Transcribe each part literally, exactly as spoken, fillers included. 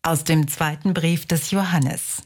Aus dem zweiten Brief des Johannes.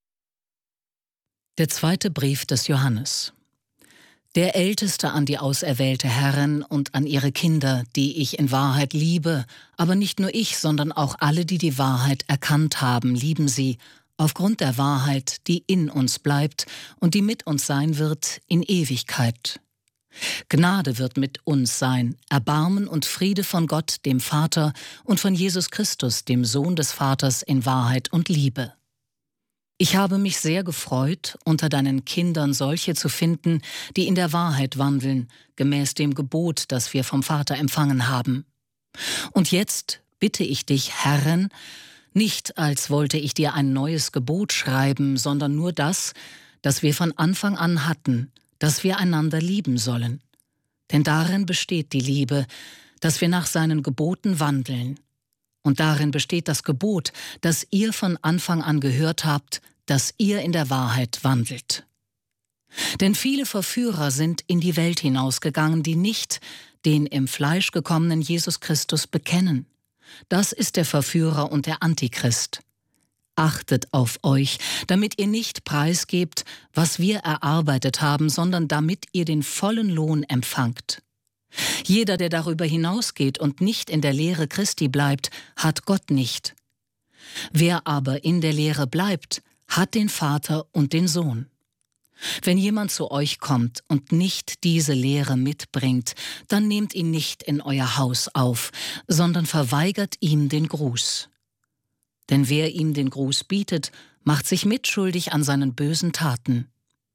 Der zweite Brief des Johannes. Der Älteste an die auserwählte Herren und an ihre Kinder, die ich in Wahrheit liebe, aber nicht nur ich, sondern auch alle, die die Wahrheit erkannt haben, lieben sie, aufgrund der Wahrheit, die in uns bleibt und die mit uns sein wird in Ewigkeit. Gnade wird mit uns sein, Erbarmen und Friede von Gott, dem Vater, und von Jesus Christus, dem Sohn des Vaters, in Wahrheit und Liebe. Ich habe mich sehr gefreut, unter deinen Kindern solche zu finden, die in der Wahrheit wandeln, gemäß dem Gebot, das wir vom Vater empfangen haben. Und jetzt bitte ich dich, Herren, nicht als wollte ich dir ein neues Gebot schreiben, sondern nur das, das wir von Anfang an hatten, dass wir einander lieben sollen. Denn darin besteht die Liebe, dass wir nach seinen Geboten wandeln. Und darin besteht das Gebot, das ihr von Anfang an gehört habt, dass ihr in der Wahrheit wandelt. Denn viele Verführer sind in die Welt hinausgegangen, die nicht den im Fleisch gekommenen Jesus Christus bekennen. Das ist der Verführer und der Antichrist. Achtet auf euch, damit ihr nicht preisgebt, was wir erarbeitet haben, sondern damit ihr den vollen Lohn empfangt. Jeder, der darüber hinausgeht und nicht in der Lehre Christi bleibt, hat Gott nicht. Wer aber in der Lehre bleibt, hat den Vater und den Sohn. Wenn jemand zu euch kommt und nicht diese Lehre mitbringt, dann nehmt ihn nicht in euer Haus auf, sondern verweigert ihm den Gruß. Denn wer ihm den Gruß bietet, macht sich mitschuldig an seinen bösen Taten.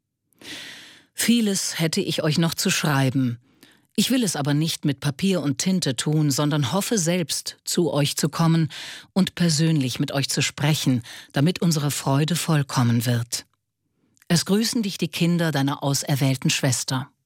Vieles hätte ich euch noch zu schreiben. Ich will es aber nicht mit Papier und Tinte tun, sondern hoffe selbst, zu euch zu kommen und persönlich mit euch zu sprechen, damit unsere Freude vollkommen wird. Es grüßen dich die Kinder deiner auserwählten Schwester.